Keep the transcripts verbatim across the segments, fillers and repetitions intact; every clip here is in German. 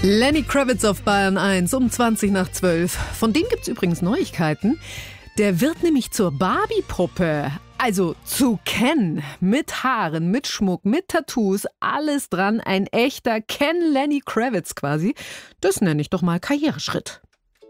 Lenny Kravitz auf Bayern eins um zwanzig nach zwölf. Von dem gibt's übrigens Neuigkeiten. Der wird nämlich zur Barbie-Puppe. Also zu Ken. Mit Haaren, mit Schmuck, mit Tattoos, alles dran. Ein echter Ken Lenny Kravitz quasi. Das nenne ich doch mal Karriereschritt.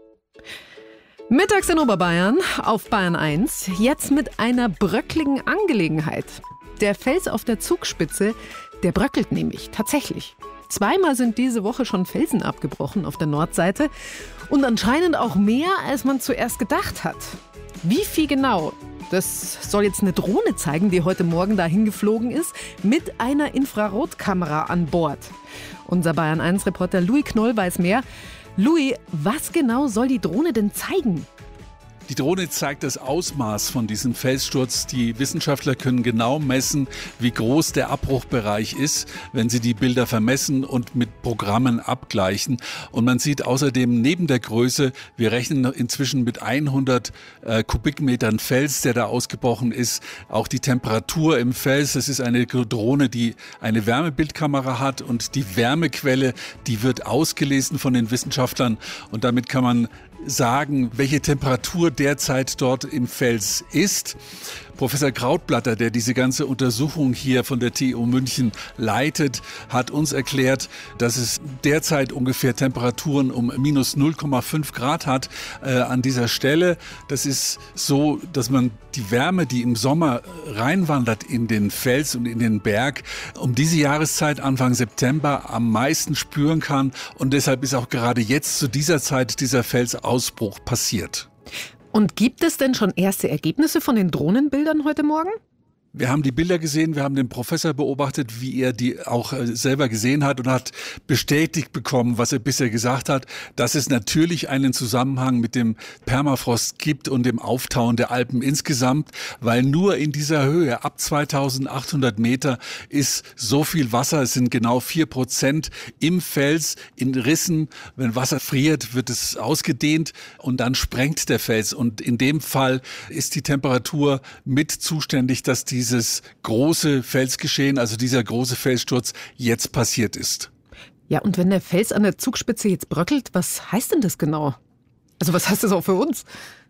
Mittags in Oberbayern auf Bayern eins. Jetzt mit einer bröckligen Angelegenheit. Der Fels auf der Zugspitze, der bröckelt nämlich tatsächlich. Zweimal sind diese Woche schon Felsen abgebrochen auf der Nordseite und anscheinend auch mehr, als man zuerst gedacht hat. Wie viel genau? Das soll jetzt eine Drohne zeigen, die heute Morgen dahin geflogen ist, mit einer Infrarotkamera an Bord. Unser Bayern eins Reporter Louis Knoll weiß mehr. Louis, was genau soll die Drohne denn zeigen? Die Drohne zeigt das Ausmaß von diesem Felssturz. Die Wissenschaftler können genau messen, wie groß der Abbruchbereich ist, wenn sie die Bilder vermessen und mit Programmen abgleichen. Und man sieht außerdem neben der Größe, wir rechnen inzwischen mit hundert äh, Kubikmetern Fels, der da ausgebrochen ist. Auch die Temperatur im Fels. Es ist eine Drohne, die eine Wärmebildkamera hat und die Wärmequelle, die wird ausgelesen von den Wissenschaftlern. Und damit kann man sagen, welche Temperatur derzeit dort im Fels ist. Professor Krautblatter, der diese ganze Untersuchung hier von der T U München leitet, hat uns erklärt, dass es derzeit ungefähr Temperaturen um minus null Komma fünf Grad hat äh, an dieser Stelle. Das ist so, dass man die Wärme, die im Sommer reinwandert in den Fels und in den Berg, um diese Jahreszeit Anfang September am meisten spüren kann. Und deshalb ist auch gerade jetzt zu dieser Zeit dieser Felsausbruch passiert. Und gibt es denn schon erste Ergebnisse von den Drohnenbildern heute Morgen? Wir haben die Bilder gesehen, wir haben den Professor beobachtet, wie er die auch selber gesehen hat und hat bestätigt bekommen, was er bisher gesagt hat, dass es natürlich einen Zusammenhang mit dem Permafrost gibt und dem Auftauen der Alpen insgesamt, weil nur in dieser Höhe ab zweitausendachthundert Meter ist so viel Wasser, es sind genau vier Prozent im Fels, in Rissen. Wenn Wasser friert, wird es ausgedehnt und dann sprengt der Fels. Und in dem Fall ist die Temperatur mit zuständig, dass die dieses große Felsgeschehen, also dieser große Felssturz, jetzt passiert ist. Ja, und wenn der Fels an der Zugspitze jetzt bröckelt, was heißt denn das genau? Also was heißt das auch für uns?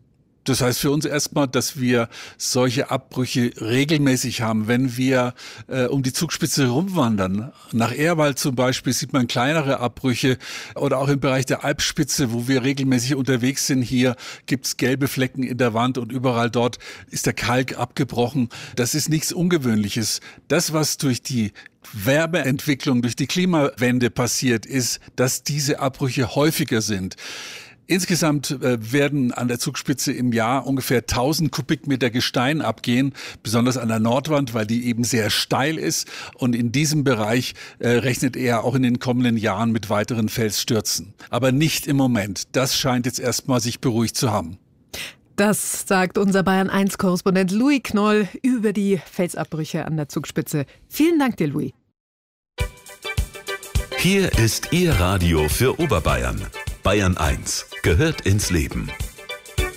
Das heißt für uns erstmal, dass wir solche Abbrüche regelmäßig haben. Wenn wir äh, um die Zugspitze rumwandern, nach Ehrwald zum Beispiel, sieht man kleinere Abbrüche oder auch im Bereich der Alpspitze, wo wir regelmäßig unterwegs sind. Hier gibt's gelbe Flecken in der Wand und überall dort ist der Kalk abgebrochen. Das ist nichts Ungewöhnliches. Das, was durch die Wärmeentwicklung, durch die Klimawende passiert, ist, dass diese Abbrüche häufiger sind. Insgesamt äh, werden an der Zugspitze im Jahr ungefähr tausend Kubikmeter Gestein abgehen, besonders an der Nordwand, weil die eben sehr steil ist. Und in diesem Bereich äh, rechnet er auch in den kommenden Jahren mit weiteren Felsstürzen. Aber nicht im Moment. Das scheint jetzt erstmal sich beruhigt zu haben. Das sagt unser Bayern eins Korrespondent Louis Knoll über die Felsabbrüche an der Zugspitze. Vielen Dank dir, Louis. Hier ist Ihr Radio für Oberbayern. Bayern eins gehört ins Leben.